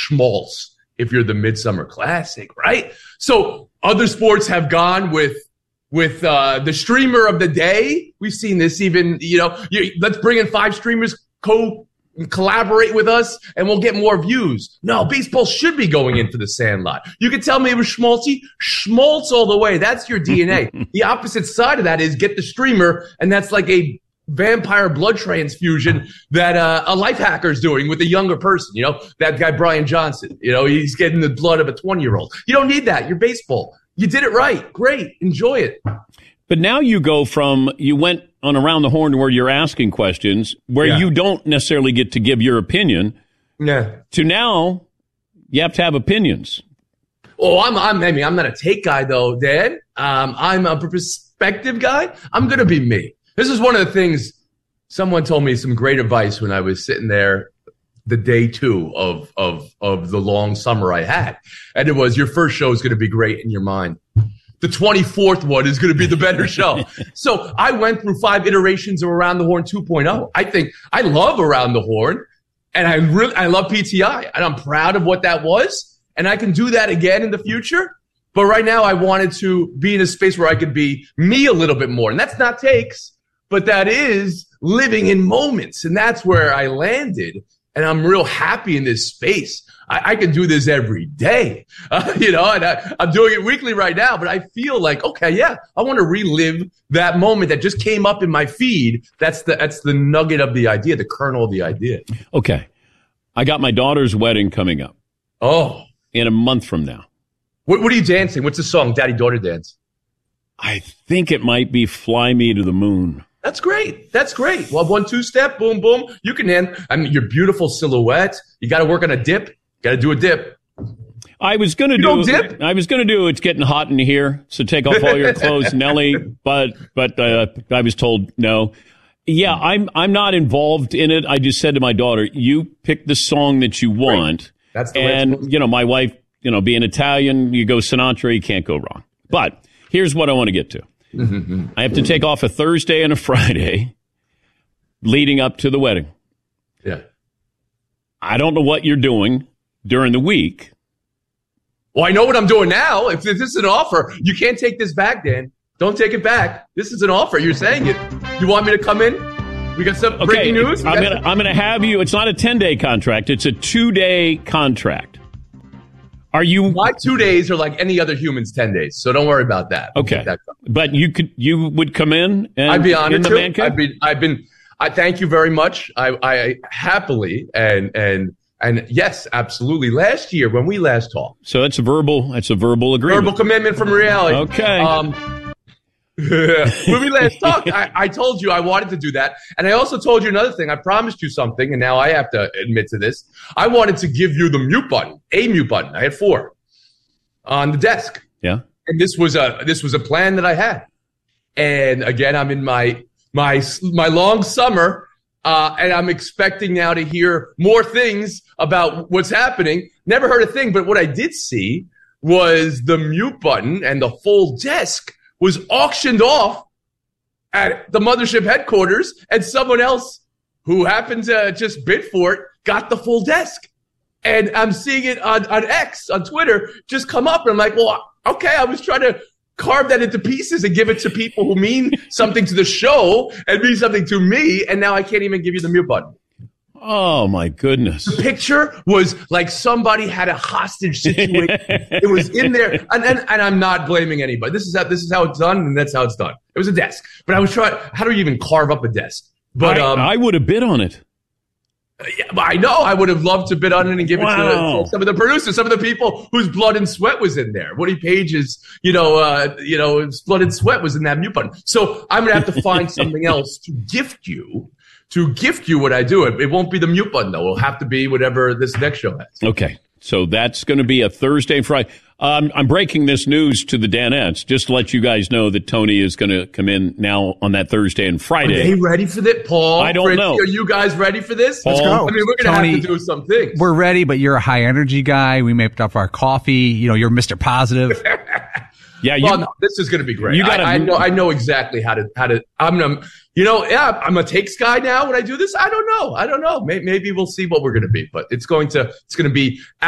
schmaltz if you're the Midsummer Classic, right? So other sports have gone with the streamer of the day. We've seen this even, let's bring in 5 streamers, collaborate with us, and we'll get more views. No, baseball should be going into the Sandlot. You can tell me it was schmaltzy. Schmaltz all the way. That's your DNA. The opposite side of that is get the streamer, and that's like a vampire blood transfusion that a life hacker is doing with a younger person. That guy Brian Johnson. He's getting the blood of a 20-year-old. You don't need that. You're baseball. You did it right. Great. Enjoy it. But now you went on Around the Horn where you're asking questions where you don't necessarily get to give your opinion. Yeah. To now, you have to have opinions. Oh, I'm not a take guy though, Dad. I'm a perspective guy. I'm going to be me. This is one of the things someone told me, some great advice when I was sitting there the day 2 of the long summer I had. And it was, your first show is going to be great in your mind. The 24th one is going to be the better show. So I went through 5 iterations of Around the Horn 2.0. I think I love Around the Horn, and I love PTI, and I'm proud of what that was, and I can do that again in the future. But right now I wanted to be in a space where I could be me a little bit more. And that's not takes, but that is living in moments. And that's where I landed. And I'm real happy in this space. I can do this every day, and I'm doing it weekly right now, but I feel like, okay, I want to relive that moment that just came up in my feed. That's the nugget of the idea, the kernel of the idea. Okay. I got my daughter's wedding coming up. Oh. In a month from now. What are you dancing? What's the song, Daddy-Daughter Dance? I think it might be Fly Me to the Moon. That's great. Well, 1-2 step, boom, boom. You can your beautiful silhouette. You got to work on a dip. Got to do a dip. I was going to do It's Getting Hot in Here, so take off all your clothes, Nelly, but I was told no. Yeah, I'm not involved in it. I just said to my daughter, you pick the song that you want. That's the way my wife, being Italian, you go Sinatra, you can't go wrong. But here's what I want to get to. I have to take off a Thursday and a Friday leading up to the wedding. Yeah. I don't know what you're doing during the week. Well, I know what I'm doing now. If this is an offer, you can't take this back, Dan. Don't take it back. This is an offer. You're saying it. You want me to come in? We got some breaking news? I'm gonna have you. It's not a 10-day contract. It's a 2-day contract. My 2 days are like any other human's 10 days, so don't worry about that. Okay. But you would come in and I'd be honored in the man cave? I thank you very much. I happily and yes, absolutely. Last year when we last talked. So that's a verbal agreement. Verbal commitment from reality. Okay. When we last talked, I told you I wanted to do that. And I also told you another thing. I promised you something, and now I have to admit to this. I wanted to give you the a mute button. I had 4 on the desk. Yeah. And this was a plan that I had. And again, I'm in my long summer, and I'm expecting now to hear more things about what's happening. Never heard a thing, but what I did see was the mute button and the full desk was auctioned off at the mothership headquarters, and someone else who happened to just bid for it got the full desk. And I'm seeing it on X, on Twitter, just come up. And I'm like, well, okay, I was trying to carve that into pieces and give it to people who mean something to the show and mean something to me, and now I can't even give you the mute button. Oh, my goodness. The picture was like somebody had a hostage situation. It was in there. And I'm not blaming anybody. This is how it's done, and that's how it's done. It was a desk. But I was trying, how do you even carve up a desk? But I would have bid on it. Yeah, I know. I would have loved to bid on it and give it to some of the producers, some of the people whose blood and sweat was in there. Woody Page's, blood and sweat was in that mute button. So I'm going to have to find something else to gift you what I do. It won't be the mute button, though. It'll have to be whatever this next show has. Okay. So that's going to be a Thursday and Friday. I'm breaking this news to the Danettes just to let you guys know that Tony is going to come in now on that Thursday and Friday. Are they ready for that, Paul? I don't know. Are you guys ready for this? Paul, let's go. I mean, we're going to have to do some things. We're ready, but you're a high energy guy. We made up our coffee. You're Mr. Positive. Yeah, this is going to be great. I know exactly how to. I'm a takes guy now when I do this. I don't know. Maybe we'll see what we're going to be, but it's going to be